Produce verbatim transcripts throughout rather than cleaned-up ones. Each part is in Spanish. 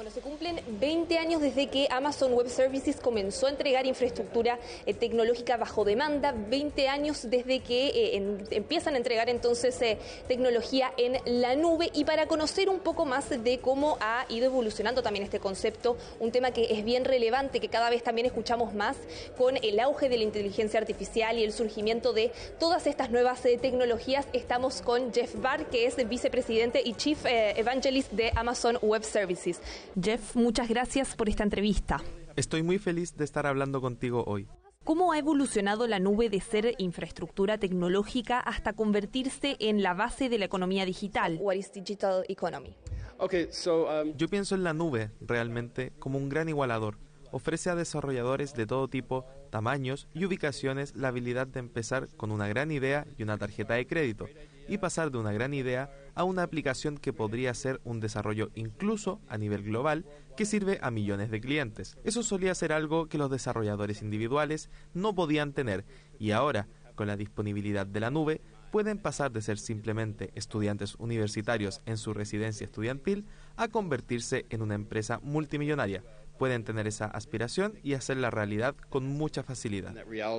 Bueno, se cumplen veinte años desde que Amazon Web Services comenzó a entregar infraestructura eh, tecnológica bajo demanda, veinte años desde que eh, en, empiezan a entregar entonces eh, tecnología en la nube. Y para conocer un poco más de cómo ha ido evolucionando también este concepto, un tema que es bien relevante, que cada vez también escuchamos más con el auge de la inteligencia artificial y el surgimiento de todas estas nuevas eh, tecnologías, estamos con Jeff Barr, que es vicepresidente y Chief eh, Evangelist de Amazon Web Services. Jeff, muchas gracias por esta entrevista. Estoy muy feliz de estar hablando contigo hoy. ¿Cómo ha evolucionado la nube de ser infraestructura tecnológica hasta convertirse en la base de la economía digital? What is digital economy? Okay, so, um... Yo pienso en la nube realmente como un gran igualador. Ofrece a desarrolladores de todo tipo, tamaños y ubicaciones la habilidad de empezar con una gran idea y una tarjeta de crédito, y pasar de una gran idea a una aplicación que podría ser un desarrollo incluso a nivel global que sirve a millones de clientes. Eso solía ser algo que los desarrolladores individuales no podían tener, y ahora, con la disponibilidad de la nube, pueden pasar de ser simplemente estudiantes universitarios en su residencia estudiantil a convertirse en una empresa multimillonaria. Pueden tener esa aspiración y hacerla realidad con mucha facilidad.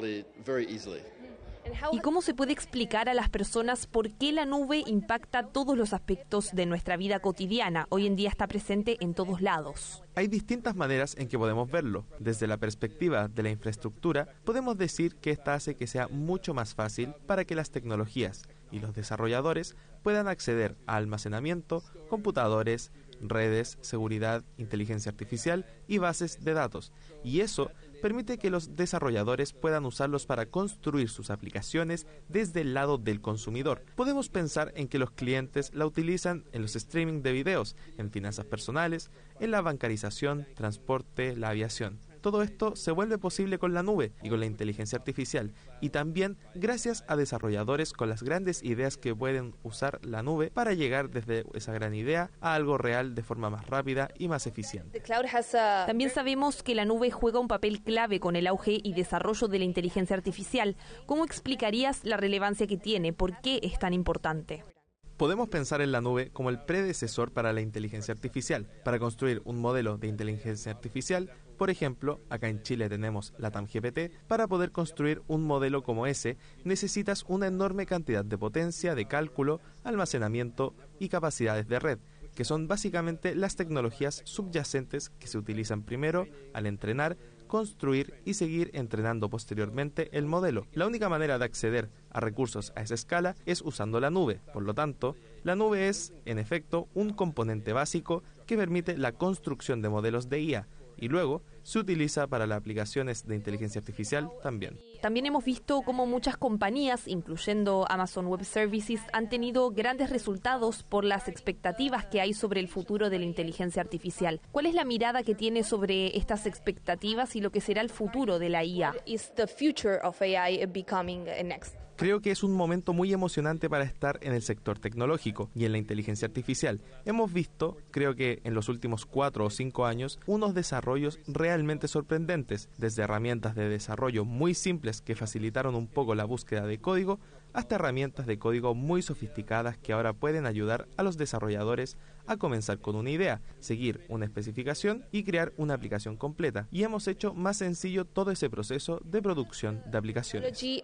¿Y cómo se puede explicar a las personas por qué la nube impacta todos los aspectos de nuestra vida cotidiana? Hoy en día está presente en todos lados. Hay distintas maneras en que podemos verlo. Desde la perspectiva de la infraestructura, podemos decir que esta hace que sea mucho más fácil para que las tecnologías y los desarrolladores puedan acceder a almacenamiento, computadores, redes, seguridad, inteligencia artificial y bases de datos. Y eso permite que los desarrolladores puedan usarlos para construir sus aplicaciones desde el lado del consumidor. Podemos pensar en que los clientes la utilizan en los streaming de videos, en finanzas personales, en la bancarización, transporte, la aviación. Todo esto se vuelve posible con la nube y con la inteligencia artificial, y también gracias a desarrolladores con las grandes ideas que pueden usar la nube para llegar desde esa gran idea a algo real de forma más rápida y más eficiente. También sabemos que la nube juega un papel clave con el auge y desarrollo de la inteligencia artificial. ¿Cómo explicarías la relevancia que tiene? ¿Por qué es tan importante? Podemos pensar en la nube como el predecesor para la inteligencia artificial. Para construir un modelo de inteligencia artificial, por ejemplo, acá en Chile tenemos LATAM G P T, para poder construir un modelo como ese, necesitas una enorme cantidad de potencia, de cálculo, almacenamiento y capacidades de red, que son básicamente las tecnologías subyacentes que se utilizan primero al entrenar, construir y seguir entrenando posteriormente el modelo. La única manera de acceder a recursos a esa escala es usando la nube. Por lo tanto, la nube es, en efecto, un componente básico que permite la construcción de modelos de I A, y luego se utiliza para las aplicaciones de inteligencia artificial también. También hemos visto cómo muchas compañías, incluyendo Amazon Web Services, han tenido grandes resultados por las expectativas que hay sobre el futuro de la inteligencia artificial. ¿Cuál es la mirada que tiene sobre estas expectativas y lo que será el futuro de la I A? Is the future of A I becoming next? Creo que es un momento muy emocionante para estar en el sector tecnológico y en la inteligencia artificial. Hemos visto, creo que en los últimos cuatro o cinco años, unos desarrollos realmente sorprendentes, desde herramientas de desarrollo muy simples que facilitaron un poco la búsqueda de código, hasta herramientas de código muy sofisticadas que ahora pueden ayudar a los desarrolladores a comenzar con una idea, seguir una especificación y crear una aplicación completa. Y hemos hecho más sencillo todo ese proceso de producción de aplicaciones. ¿Y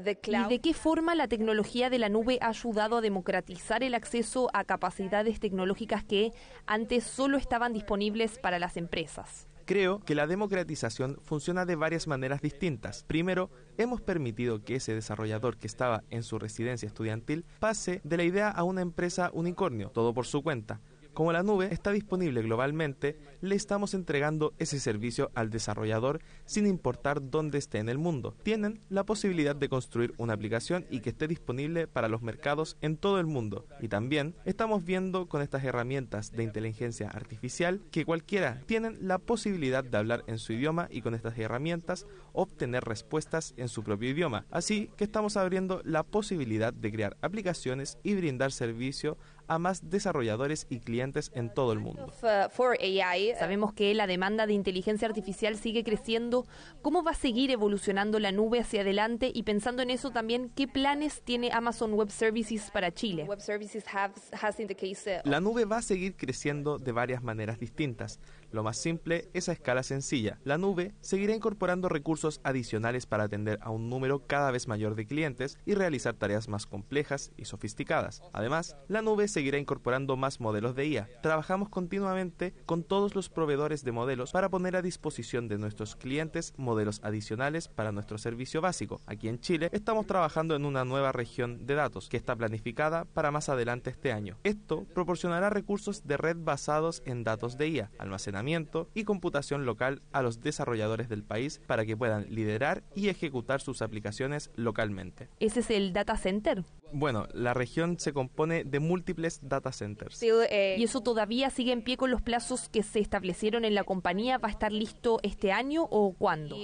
de qué forma la tecnología de la nube ha ayudado a democratizar el acceso a capacidades tecnológicas que antes solo estaban disponibles para las empresas? Creo que la democratización funciona de varias maneras distintas. Primero, hemos permitido que ese desarrollador que estaba en su residencia estudiantil pase de la idea a una empresa unicornio, todo por su cuenta. Como la nube está disponible globalmente, le estamos entregando ese servicio al desarrollador sin importar dónde esté en el mundo. Tienen la posibilidad de construir una aplicación y que esté disponible para los mercados en todo el mundo. Y también estamos viendo con estas herramientas de inteligencia artificial que cualquiera tienen la posibilidad de hablar en su idioma y con estas herramientas obtener respuestas en su propio idioma. Así que estamos abriendo la posibilidad de crear aplicaciones y brindar servicio a más desarrolladores y clientes en todo el mundo. Sabemos que la demanda de inteligencia artificial sigue creciendo. ¿Cómo va a seguir evolucionando la nube hacia adelante? Y pensando en eso también, ¿qué planes tiene Amazon Web Services para Chile? La nube va a seguir creciendo de varias maneras distintas. Lo más simple es a escala sencilla. La nube seguirá incorporando recursos adicionales para atender a un número cada vez mayor de clientes y realizar tareas más complejas y sofisticadas. Además, la nube seguirá incorporando más modelos de I A. Trabajamos continuamente con todos los proveedores de modelos para poner a disposición de nuestros clientes modelos adicionales para nuestro servicio básico. Aquí en Chile estamos trabajando en una nueva región de datos que está planificada para más adelante este año. Esto proporcionará recursos de red basados en datos de I A, almacenamiento y computación local a los desarrolladores del país para que puedan liderar y ejecutar sus aplicaciones localmente. ¿Ese es el data center? Bueno, la región se compone de múltiples data centers. ¿Y eso todavía sigue en pie con los plazos que se establecieron en la compañía? ¿Va a estar listo este año o cuándo?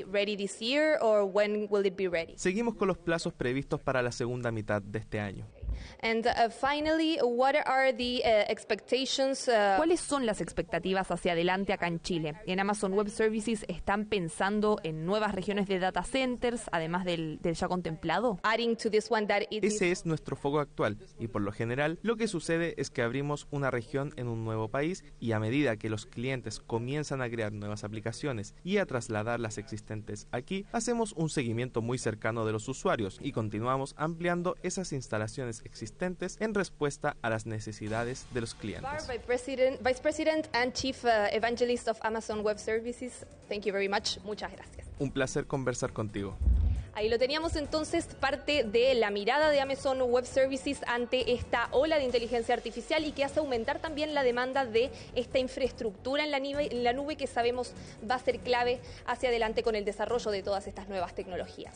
Seguimos con los plazos previstos para la segunda mitad de este año. And uh, finally, what are the uh, expectations? Uh... ¿Cuáles son las expectativas hacia adelante acá en Chile? En Amazon Web Services están pensando en nuevas regiones de data centers, además del, del ya contemplado. Adding to this one that it Ese is... es nuestro foco actual y por lo general lo que sucede es que abrimos una región en un nuevo país y a medida que los clientes comienzan a crear nuevas aplicaciones y a trasladar las existentes aquí, hacemos un seguimiento muy cercano de los usuarios y continuamos ampliando esas instalaciones existentes en respuesta a las necesidades de los clientes. Vice President and Chief uh, Evangelist of Amazon Web Services, thank you very much. Muchas gracias. Un placer conversar contigo. Ahí lo teníamos entonces, parte de la mirada de Amazon Web Services ante esta ola de inteligencia artificial y que hace aumentar también la demanda de esta infraestructura en la nube, en la nube que sabemos va a ser clave hacia adelante con el desarrollo de todas estas nuevas tecnologías.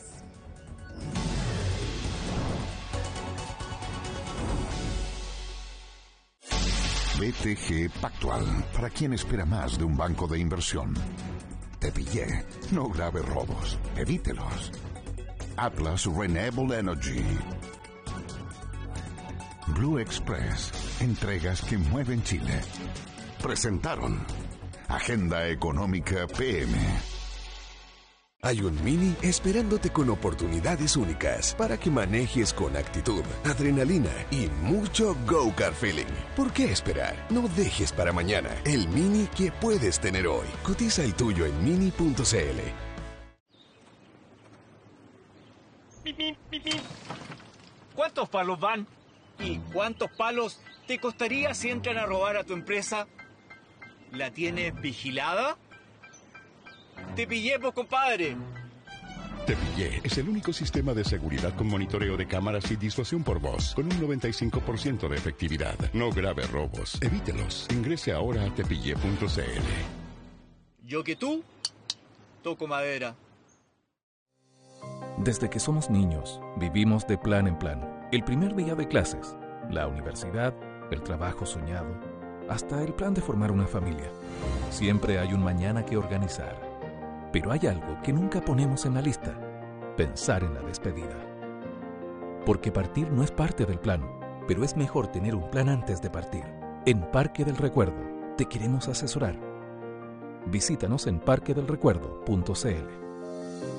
B T G Pactual, para quien espera más de un banco de inversión. Te pillé, no grave robos, evítelos. Atlas Renewable Energy. Blue Express, entregas que mueven Chile. Presentaron Agenda Económica P M. Hay un Mini esperándote con oportunidades únicas para que manejes con actitud, adrenalina y mucho go-kart feeling. ¿Por qué esperar? No dejes para mañana el Mini que puedes tener hoy. Cotiza el tuyo en mini punto c l. ¿Cuántos palos van? ¿Y cuántos palos te costaría si entran a robar a tu empresa? ¿La tienes vigilada? ¡Te pillé, pues, compadre! Te Pillé es el único sistema de seguridad con monitoreo de cámaras y disuasión por voz, con un noventa y cinco por ciento de efectividad. No grave robos. Evítelos. Ingrese ahora a tepillé punto c l. Yo que tú, toco madera. Desde que somos niños, vivimos de plan en plan. El primer día de clases, la universidad, el trabajo soñado, hasta el plan de formar una familia. Siempre hay un mañana que organizar. Pero hay algo que nunca ponemos en la lista: pensar en la despedida. Porque partir no es parte del plan, pero es mejor tener un plan antes de partir. En Parque del Recuerdo te queremos asesorar. Visítanos en parque del recuerdo punto c l.